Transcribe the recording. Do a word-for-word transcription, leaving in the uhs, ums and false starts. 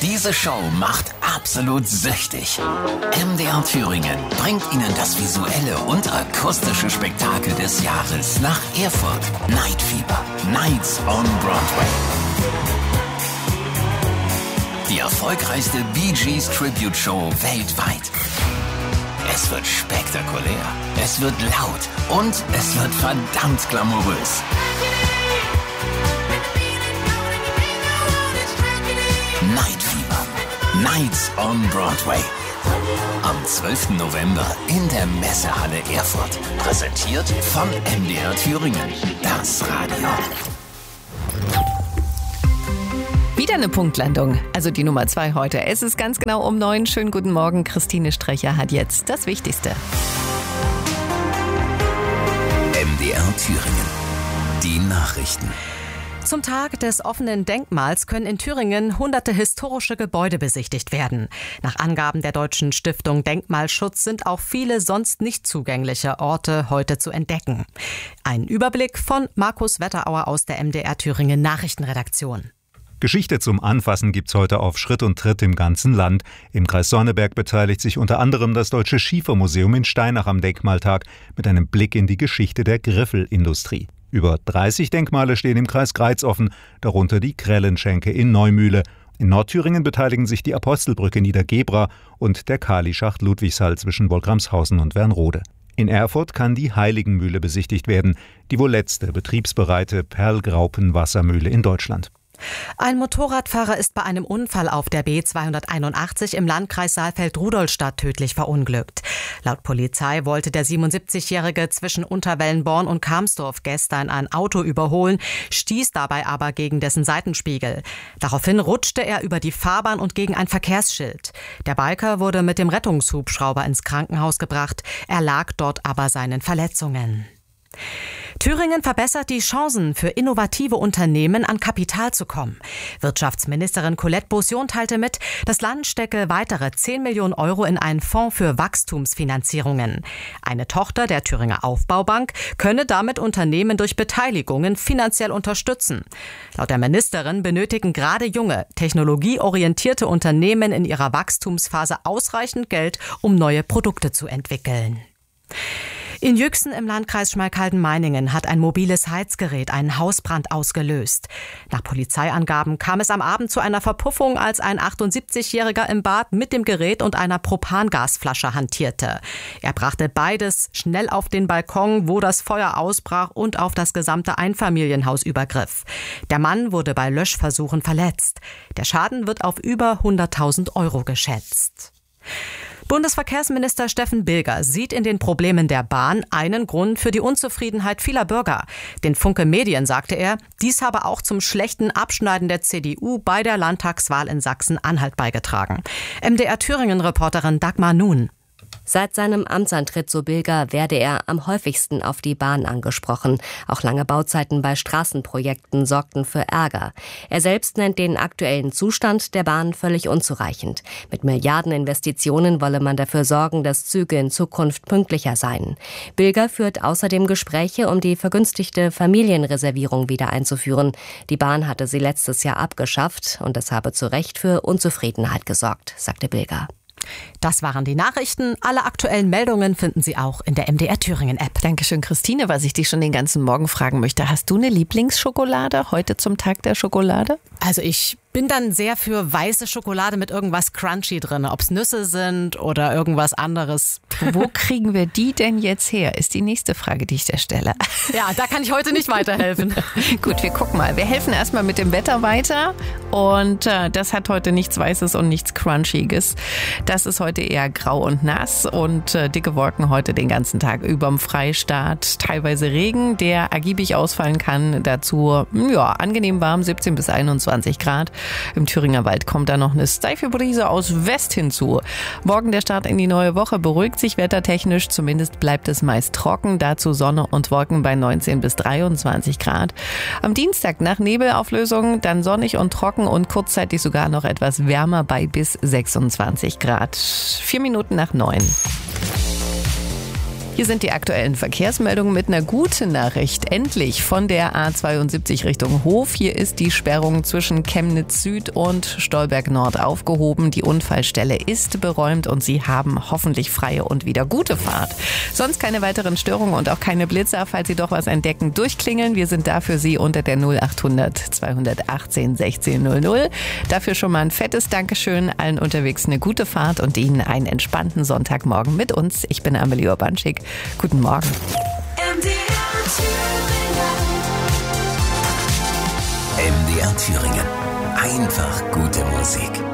Diese Show macht absolut süchtig. M D R Thüringen bringt Ihnen das visuelle und akustische Spektakel des Jahres nach Erfurt. Night Fever, Nights on Broadway. Die erfolgreichste Bee Gees Tribute Show weltweit. Es wird spektakulär, es wird laut und es wird verdammt glamourös. Night Fever, Nights on Broadway. Am zwölften November in der Messehalle Erfurt. Präsentiert von M D R Thüringen. Das Radio. Wieder eine Punktlandung, also die Nummer zwei heute. Es ist ganz genau um neun. Schönen guten Morgen. Christine Strecher hat jetzt das Wichtigste. M D R Thüringen. Die Nachrichten. Zum Tag des offenen Denkmals können in Thüringen hunderte historische Gebäude besichtigt werden. Nach Angaben der Deutschen Stiftung Denkmalschutz sind auch viele sonst nicht zugängliche Orte heute zu entdecken. Ein Überblick von Markus Wetterauer aus der M D R Thüringen Nachrichtenredaktion. Geschichte zum Anfassen gibt's heute auf Schritt und Tritt im ganzen Land. Im Kreis Sonneberg beteiligt sich unter anderem das Deutsche Schiefermuseum in Steinach am Denkmaltag mit einem Blick in die Geschichte der Griffelindustrie. Über dreißig Denkmale stehen im Kreis Greiz offen, darunter die Krellenschenke in Neumühle. In Nordthüringen beteiligen sich die Apostelbrücke Niedergebra und der Kalischacht Ludwigshall zwischen Wolgramshausen und Wernrode. In Erfurt kann die Heiligenmühle besichtigt werden, die wohl letzte betriebsbereite Perlgraupen-Wassermühle in Deutschland. Ein Motorradfahrer ist bei einem Unfall auf der B zweihunderteinundachtzig im Landkreis Saalfeld-Rudolstadt tödlich verunglückt. Laut Polizei wollte der siebenundsiebzigjährige zwischen Unterwellenborn und Kamsdorf gestern ein Auto überholen, stieß dabei aber gegen dessen Seitenspiegel. Daraufhin rutschte er über die Fahrbahn und gegen ein Verkehrsschild. Der Biker wurde mit dem Rettungshubschrauber ins Krankenhaus gebracht, erlag dort aber seinen Verletzungen. Thüringen verbessert die Chancen für innovative Unternehmen, an Kapital zu kommen. Wirtschaftsministerin Colette Beausion teilte mit, das Land stecke weitere zehn Millionen Euro in einen Fonds für Wachstumsfinanzierungen. Eine Tochter der Thüringer Aufbaubank könne damit Unternehmen durch Beteiligungen finanziell unterstützen. Laut der Ministerin benötigen gerade junge, technologieorientierte Unternehmen in ihrer Wachstumsphase ausreichend Geld, um neue Produkte zu entwickeln. In Jüchsen im Landkreis Schmalkalden-Meiningen hat ein mobiles Heizgerät einen Hausbrand ausgelöst. Nach Polizeiangaben kam es am Abend zu einer Verpuffung, als ein achtundsiebzigjähriger im Bad mit dem Gerät und einer Propangasflasche hantierte. Er brachte beides schnell auf den Balkon, wo das Feuer ausbrach und auf das gesamte Einfamilienhaus übergriff. Der Mann wurde bei Löschversuchen verletzt. Der Schaden wird auf über hunderttausend Euro geschätzt. Bundesverkehrsminister Steffen Bilger sieht in den Problemen der Bahn einen Grund für die Unzufriedenheit vieler Bürger. Den Funke Medien sagte er, dies habe auch zum schlechten Abschneiden der C D U bei der Landtagswahl in Sachsen-Anhalt beigetragen. M D R Thüringen-Reporterin Dagmar Nun. Seit seinem Amtsantritt, so Bilger, werde er am häufigsten auf die Bahn angesprochen. Auch lange Bauzeiten bei Straßenprojekten sorgten für Ärger. Er selbst nennt den aktuellen Zustand der Bahn völlig unzureichend. Mit Milliardeninvestitionen wolle man dafür sorgen, dass Züge in Zukunft pünktlicher seien. Bilger führt außerdem Gespräche, um die vergünstigte Familienreservierung wieder einzuführen. Die Bahn hatte sie letztes Jahr abgeschafft und das habe zu Recht für Unzufriedenheit gesorgt, sagte Bilger. Das waren die Nachrichten. Alle aktuellen Meldungen finden Sie auch in der M D R Thüringen App. Dankeschön, Christine. Was ich dich schon den ganzen Morgen fragen möchte, hast du eine Lieblingsschokolade heute zum Tag der Schokolade? Also ich bin dann sehr für weiße Schokolade mit irgendwas crunchy drin, ob es Nüsse sind oder irgendwas anderes. Wo kriegen wir die denn jetzt her, ist die nächste Frage, die ich dir stelle. Ja, da kann ich heute nicht weiterhelfen. Gut, wir gucken mal. Wir helfen erstmal mit dem Wetter weiter und äh, das hat heute nichts Weißes und nichts Crunchiges. Das ist heute eher grau und nass und äh, dicke Wolken heute den ganzen Tag überm Freistaat. Teilweise Regen, der ergiebig ausfallen kann. Dazu ja angenehm warm, siebzehn bis einundzwanzig Grad. Im Thüringer Wald kommt da noch eine steife Brise aus West hinzu. Morgen der Start in die neue Woche beruhigt sich wettertechnisch. Zumindest bleibt es meist trocken. Dazu Sonne und Wolken bei neunzehn bis dreiundzwanzig Grad. Am Dienstag nach Nebelauflösung dann sonnig und trocken und kurzzeitig sogar noch etwas wärmer bei bis sechsundzwanzig Grad. Vier Minuten nach neun. Hier sind die aktuellen Verkehrsmeldungen mit einer guten Nachricht. Endlich von der A zweiundsiebzig Richtung Hof. Hier ist die Sperrung zwischen Chemnitz Süd und Stolberg Nord aufgehoben. Die Unfallstelle ist beräumt und Sie haben hoffentlich freie und wieder gute Fahrt. Sonst keine weiteren Störungen und auch keine Blitzer. Falls Sie doch was entdecken, durchklingeln. Wir sind da für Sie unter der null achthundert zweihundertachtzehn sechzehn null null. Dafür schon mal ein fettes Dankeschön. Allen unterwegs eine gute Fahrt und Ihnen einen entspannten Sonntagmorgen mit uns. Ich bin Amelie Urbanschik. Guten Morgen. M D R Thüringen. Einfach gute Musik.